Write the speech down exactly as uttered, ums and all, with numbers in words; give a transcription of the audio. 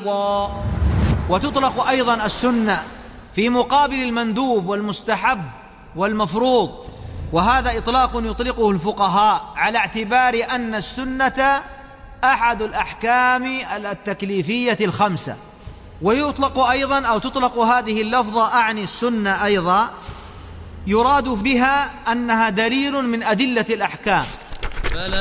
أيضا. وتطلق أيضا السنة في مقابل المندوب والمستحب والمفروض، وهذا إطلاق يطلقه الفقهاء على اعتبار أن السنة أحد الأحكام التكليفية الخمسة. ويطلق أيضا أو تطلق هذه اللفظة أعني السنة أيضا يراد بها أنها دليل من أدلة الأحكام.